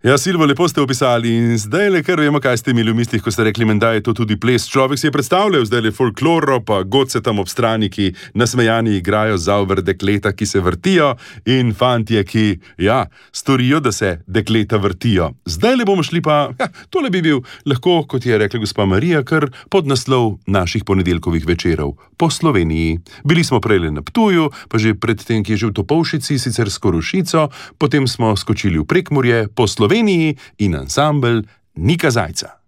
Ja, Silvo, lepo ste opisali in zdaj le kar vemo, kaj ste imeli v mislih, ko ste rekli, menda je to tudi ples. Človek si je predstavljal zdaj le folkloro, pa godce tam ob strani, ki nasmejani igrajo zaver dekleta, ki se vrtijo in fantje, ki, ja, storijo, da se dekleta vrtijo. Zdaj le bomo šli pa, tole bi bil lahko, kot je rekla gospa Marija, kar pod naslov naših ponedeljkovih večerov po Sloveniji. Bili smo prej na Ptuju, pa že predtem, ki je že v Topolšici, sicer s Korošico, potem smo skočili v Prekmurje, po Sloveniji in ansambel Nika Zajca.